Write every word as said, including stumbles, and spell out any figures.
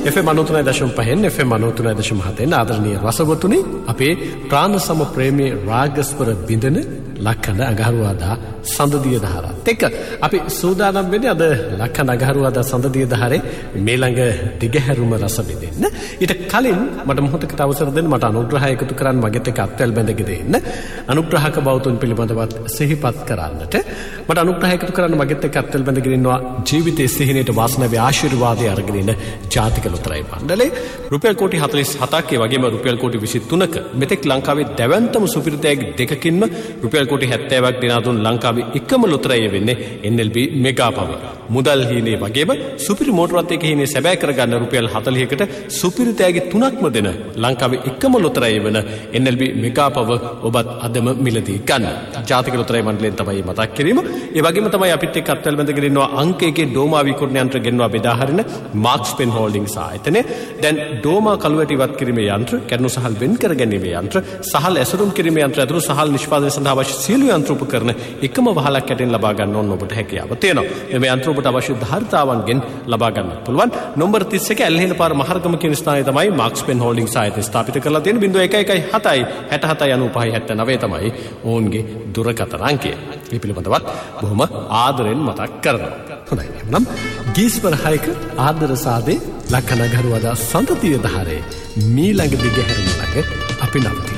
F M ninety nine point five F M ninety nine point seven ආදරණීය රසවතුනි අපේ ප්‍රාණ සම ප්‍රේමී රාගස්වර බිඳන ලක්කන අඟහරුවාදා සඳදිය දහරත් එක්ක අපි සූදානම් වෙන්නේ අද ලක්කන අඟහරුවාදා සඳදිය දහරේ මේ ළඟ දිගහැරුම රස විඳින්න. ඊට කලින් මට මොහොතකට අවසර දෙන්න මට අනුග්‍රහය එකතු කරන්න මගෙත් එක්ක අත්වැල් බැඳගෙන දෙන්න. අනුග්‍රහක බෞතුන් පිළිබඳවත් සිහිපත් කරන්නට මට අනුග්‍රහය එකතු කරන්න මගෙත් එක්ක අත්වැල් බැඳගෙන ඉන්නවා ජීවිතයේ සිහිනේට වාසනාවේ ආශිර්වාදය අරගෙන ඉන්න ජාතික ලොතරැයි මණ්ඩලේ රුපියල් කෝටි හතළිස් හතක් ඒ වගේම රුපියල් කෝටි විසි තුනක මෙතෙක් ලංකාවේ දැවැන්තම සුපිරිතෑගි දෙකකින්ම රුපියල් කෝටි හැත්තෑවක් දෙනා දුන් ලංකාවේ එකම ලොතරැය වෙන්නේ එන් එල් බී මෙගා පව. මුදල් හීනේ වගේම සුපිරි මෝටර රථයක හීනේ සැබෑ කරගන්න රුපියල් හතළිහකට සුපිරිතෑගි තුනක්ම දෙන ලංකාවේ එකම ලොතරැය වෙන එන් එල් බී මෙගා පව ඔබත් අදම මිලදී ගන්න. ජාතික ලොතරැයි මණ්ඩලයෙන් තමයි මතක් කිරීම. ඒ වගේම තමයි අපිත් එක්ක අත්වැල් බැඳගෙන ඉන්නවා අංක එකේ ඩෝමා විකුණන යන්ත්‍ර ගෙන්වා බෙදා හරින මාක්ස් පෙන් හෝල්ඩින්ග්ස් ආයතනය. දැන් ඩෝමා කළුවැටි ඉවත් කිරීමේ යන්ත්‍ර, කැඩුණු සහල් වෙන් කර ගැනීමේ යන්ත්‍ර, සහල් ඇසුරුම් කිරීමේ යන්ත්‍ර ඇතුළු සහල් නිෂ්පාදනය සඳහා අවශ්‍ය සියලු යන්ත්‍ර උපකරණ එකම වහලක් යටින් ලබා ගන්න ඕන ඔබට හැකියාව තියෙනවා. මේ යන්ත්‍ර ඔබට අවශ්‍ය ධාරිතාවන්ගෙන් ලබා ගන්න පුළුවන්. නම්බර තිස් එක ඇල්හෙන පාර මහර්ගම කියන ස්ථානයේ තමයි මාක්ස් පෙන් හෝල්ඩින්ග්ස් ආයතනය ස්ථාපිත කරලා තියෙන. ज़ीरो एक एक හතයි හැට හතයි අනූ පහයි හැත්තෑ නවය තමයි ඔවුන්ගේ දුරකථන අංකය. මේ පිළිබඳවත් බොහොම ආදරෙන් මතක් කරනවා. හොඳයි එහෙනම් ගීස්පර හයක ආදර සාදේ ලක්කන අඟහරුවාදා සඳදිය දහරේ මීළඟ දිගහැරෙන ළඟ අපි නවතිමු.